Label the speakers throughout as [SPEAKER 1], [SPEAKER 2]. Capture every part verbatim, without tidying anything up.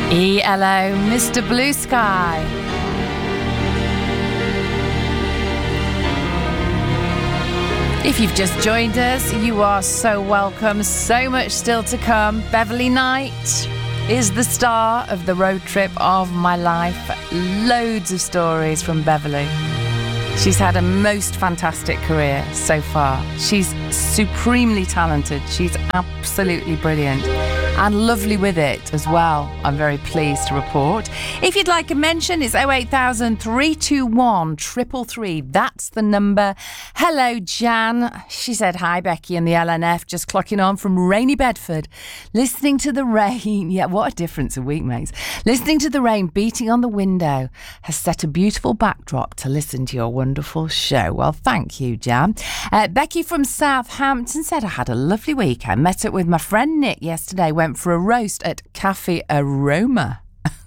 [SPEAKER 1] E L O, Mister Blue Sky. If you've just joined us, you are so welcome. So much still to come. Beverly Knight is the star of the road trip of my life. Loads of stories from Beverly. She's had a most fantastic career so far. She's supremely talented. She's absolutely brilliant and lovely with it as well. I'm very pleased to report. If you'd like a mention, it's oh eight thousand, three two one, three three three. That's the number. Hello, Jan. She said, hi, Becky and the L N F. Just clocking on from rainy Bedford. Listening to the rain. Yeah, what a difference a week makes. Listening to the rain beating on the window has set a beautiful backdrop to listen to your wonderful show. Well, thank you, Jan. Uh, Becky from Southampton said, I had a lovely week. I met up with my friend Nick yesterday. Went for a roast at Cafe Aroma,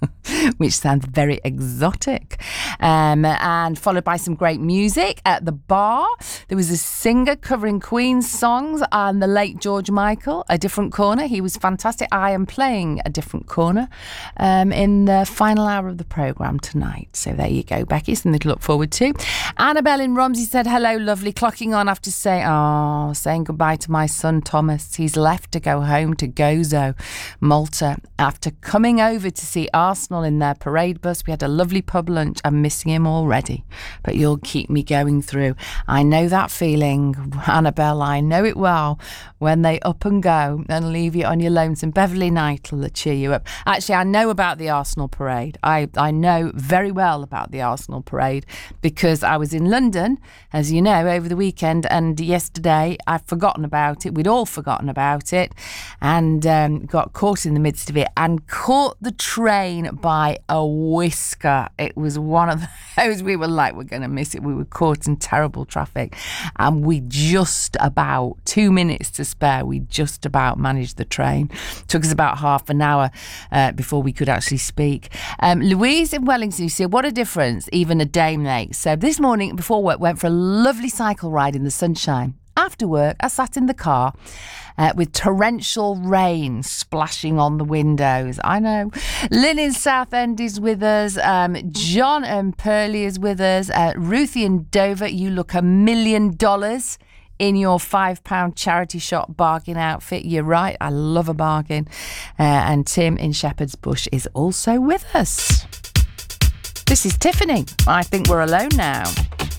[SPEAKER 1] which sounds very exotic, um, and followed by some great music at the bar. There was a singer covering Queen's songs and the late George Michael, A Different Corner. He was fantastic. I am playing A Different Corner um, in the final hour of the programme tonight. So there you go, Becky, something to look forward to. Annabelle in Romsey said, hello, lovely, clocking on after say, oh, saying goodbye to my son Thomas. He's left to go home to Gozo, Malta, after coming over to see Arsenal in their parade bus. We had a lovely pub lunch. I'm missing him already, but you'll keep me going through. I know that feeling, Annabelle. I know it well when they up and go and leave you on your lonesome. Beverly Knight will cheer you up. Actually, I know about the Arsenal parade. I, I know very well about the Arsenal parade because I was in London, as you know, over the weekend, and yesterday I've forgotten about it. We'd all forgotten about it and um, got caught in the midst of it and caught the train by a whisker. It was one of those we were like, we're going to miss it. We were caught in terrible traffic and we just about, two minutes to spare, we just about managed the train. Took us about half an hour uh, before we could actually speak. Um, Louise in Wellington, you see, what a difference even a day makes. So this morning before work, went for a lovely cycle ride in the sunshine. After work, I sat in the car uh, with torrential rain splashing on the windows. I know. Lynn in Southend is with us. Um, John and Pearlie is with us. Uh, Ruthie in Dover, you look a million dollars in your five pound charity shop bargain outfit. You're right. I love a bargain. Uh, and Tim in Shepherd's Bush is also with us. This is Tiffany. I think we're alone now.